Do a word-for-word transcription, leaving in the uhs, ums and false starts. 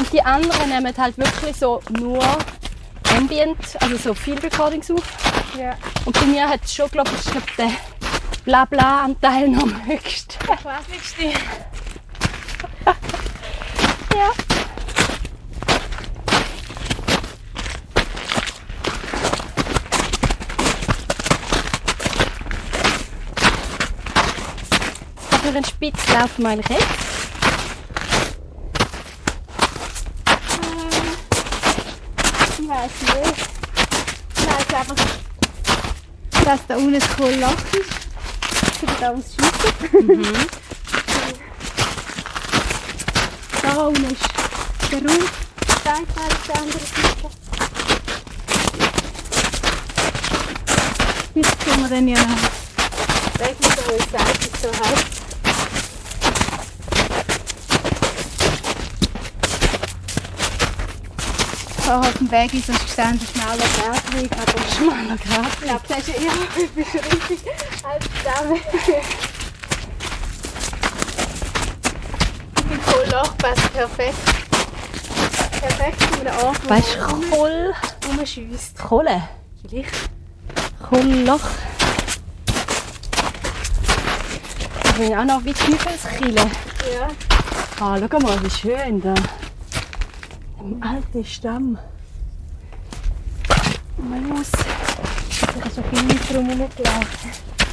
Und die anderen nehmen halt wirklich so nur Ambient, also so Field Recordings auf. Ja. Und bei mir hat es schon, glaube ich, glaub, den Blabla-Anteil noch am höchsten. Ich weiß nicht, Steve. Ja. Für einen Spitz laufen wir eigentlich jetzt. Ähm, ich weiß nicht. Ich weiß einfach, dass da unten ein Kohlloch ist. Für da was schiessen. Mhm. Da unten ist der Raum. Da ist auf der anderen Seite. Jetzt können wir dann ja noch weg mit der Seite, ist so heiß. Da auf dem Weg ist es gestanden, schmaler Bergweg, aber Schmaler Grat. ich glaube, das ist eher etwas richtig als der Weg. Im Kohlloch passt perfekt. Perfekt zu einem Ort, wo Weißt du, Kohl. rumschiesst. Kohle. Vielleicht. Kohlloch. Da bin ich auch noch wie Teufelskille. Ja. Ah, schau mal, wie schön da. Ein alter Stamm. Man muss. Ich habe schon viel drum herumgelaufen.